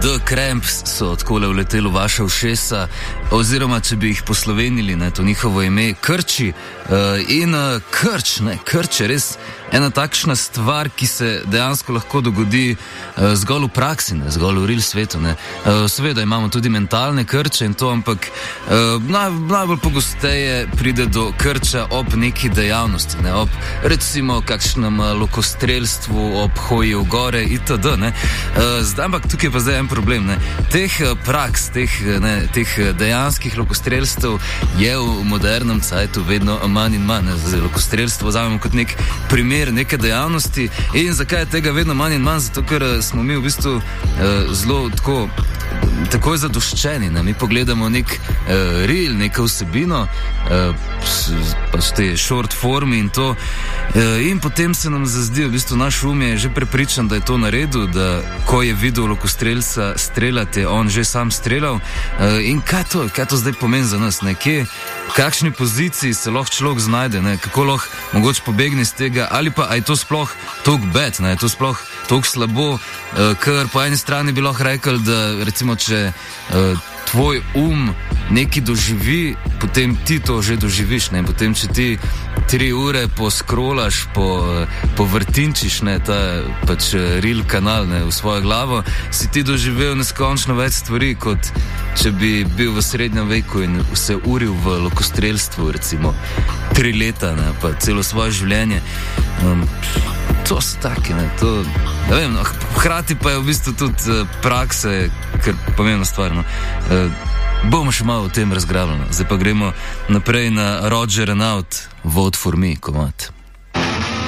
The Cramps so takole vleteli v vaša ušesa, oziroma če bi jih poslovenili, to njihovo ime, Krči. Krč je res ena takšna stvar, ki se dejansko lahko dogodi zgolj v praksi, zgolj v real svetu. Seveda imamo tudi mentalne krče in to, ampak najbolj pogosteje pride do krča ob neki dejavnosti, ob recimo kakšnem lokostrelstvu, ob hoji v gore itd. Ampak tukaj pa zdaj en problem. Teh praks, teh dejanskih lokostrelstev je v modernem cajtu vedno manj in manj. Lokostrelstvo vzamemo kot nek primer neke dejavnosti. In zakaj je tega vedno manj in manj? Zato, ker smo mi v bistvu zelo takoj zadoščeni. Mi pogledamo nek reel, neko vsebino, pač te short formi in to. In potem se nam zazdi, v bistvu naš je že prepričan, da je to naredil, da ko je videl lokostrelca streljati, je on že sam streljal. In kaj to zdaj pomeni za nas? V kakšni poziciji se lahko človek znajde, kako lahko mogoče pobegne iz tega, ali pa je to sploh toliko bad, je to sploh toliko slabo, ker po eni strani bi lahko rekel, da recimo, če tvoj nekaj doživi, potem ti to že doživiš, potem če ti 3 ure poskrolaš, povrtinčiš ta pač reel kanal v svojo glavo, si ti doživel neskončno več stvari, kot če bi bil v srednjem veku in se uril v lokostrelstvu recimo 3 leta, pa celo svoje življenje. To so take, hkrati pa je v bistvu tudi prakse, ker pomembna stvar. Bomo še malo o tem razgrabljali. Zdaj pa gremo naprej na Roger and Out, Vote for Me, komad.